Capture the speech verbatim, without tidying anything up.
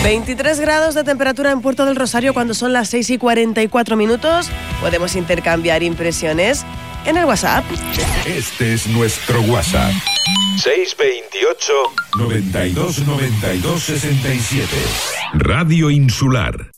veintitrés grados de temperatura en Puerto del Rosario cuando son las seis y cuarenta y cuatro minutos. Podemos intercambiar impresiones en el WhatsApp. Este es nuestro WhatsApp. seis veintiocho noventa y dos noventa y dos sesenta y siete. Radio Insular.